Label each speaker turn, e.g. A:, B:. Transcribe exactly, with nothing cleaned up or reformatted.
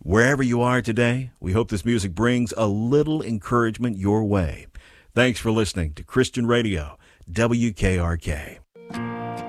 A: Wherever you are today, we hope this music brings a little encouragement your way. Thanks for listening to Christian Radio, W K R K.